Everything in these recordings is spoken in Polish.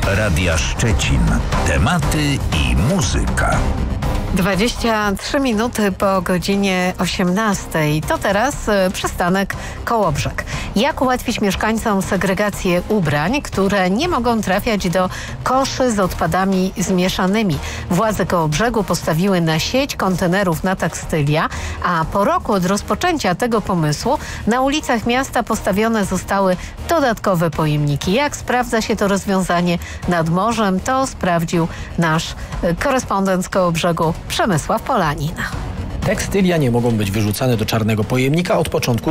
Radia Szczecin. Tematy i muzyka. 23 minuty po godzinie 18. To teraz przystanek Kołobrzeg. Jak ułatwić mieszkańcom segregację ubrań, które nie mogą trafiać do koszy z odpadami zmieszanymi? Władze Kołobrzegu postawiły na sieć kontenerów na tekstylia, a po roku od rozpoczęcia tego pomysłu na ulicach miasta postawione zostały dodatkowe pojemniki. Jak sprawdza się to rozwiązanie nad morzem, to sprawdził nasz korespondent z Kołobrzegu Przemysław Polanin. Tekstylia nie mogą być wyrzucane do czarnego pojemnika od początku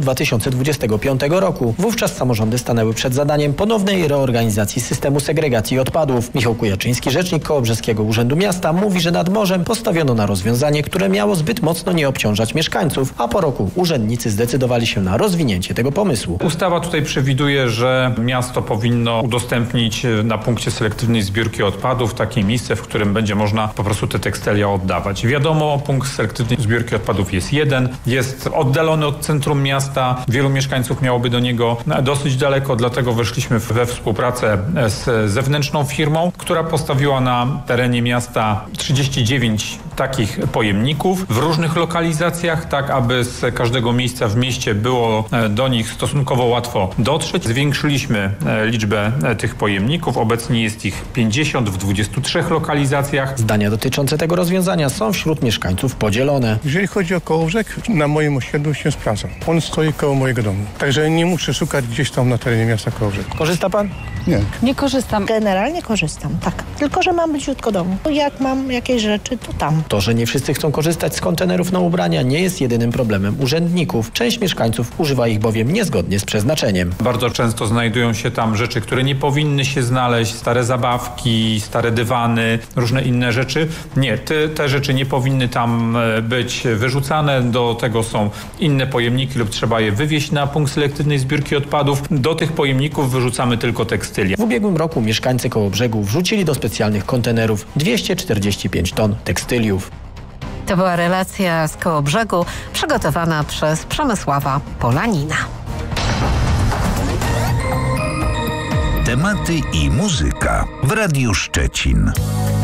2025 roku. Wówczas samorządy stanęły przed zadaniem ponownej reorganizacji systemu segregacji odpadów. Michał Kujaczyński, rzecznik Kołobrzeskiego Urzędu Miasta, mówi, że nad morzem postawiono na rozwiązanie, które miało zbyt mocno nie obciążać mieszkańców, a po roku urzędnicy zdecydowali się na rozwinięcie tego pomysłu. Ustawa tutaj przewiduje, że miasto powinno udostępnić na punkcie selektywnej zbiórki odpadów takie miejsce, w którym będzie można po prostu te tekstylia oddawać. Wiadomo, punkt selektywnej zbiórki odpadów jest jeden, jest oddalony od centrum miasta. Wielu mieszkańców miałoby do niego dosyć daleko, dlatego weszliśmy we współpracę z zewnętrzną firmą, która postawiła na terenie miasta 39 takich pojemników w różnych lokalizacjach, tak aby z każdego miejsca w mieście było do nich stosunkowo łatwo dotrzeć. Zwiększyliśmy liczbę tych pojemników. Obecnie jest ich 50 w 23 lokalizacjach. Zdania dotyczące tego rozwiązania są wśród mieszkańców podzielone. Jeżeli chodzi o Kołobrzeg, na moim osiedlu się sprawdza. On stoi koło mojego domu. Także nie muszę szukać gdzieś tam na terenie miasta Kołobrzeg. Korzysta pan? Nie. Nie korzystam. Generalnie korzystam, tak. Tylko że mam bliziutko domu. Jak mam jakieś rzeczy, to tam. To, że nie wszyscy chcą korzystać z kontenerów na ubrania, nie jest jedynym problemem urzędników. Część mieszkańców używa ich bowiem niezgodnie z przeznaczeniem. Bardzo często znajdują się tam rzeczy, które nie powinny się znaleźć. Stare zabawki, stare dywany, różne inne rzeczy. Nie, te rzeczy nie powinny tam być wyrzucane. Do tego są inne pojemniki lub trzeba je wywieźć na punkt selektywnej zbiórki odpadów. Do tych pojemników wyrzucamy tylko tekstylia. W ubiegłym roku mieszkańcy Kołobrzegu wrzucili do specjalnych kontenerów 245 ton tekstyliów. To była relacja z Kołobrzegu przygotowana przez Przemysława Polanina. Tematy i muzyka w Radiu Szczecin.